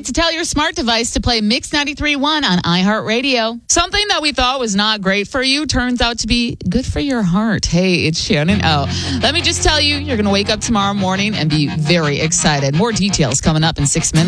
to tell your smart device to play Mix 93.1 on iHeartRadio. Something that we thought was not great for you turns out to be good for your heart. Hey, it's Shannon O. Let me just tell you, you're going to wake up tomorrow morning and be very excited. More details coming up in 6 minutes.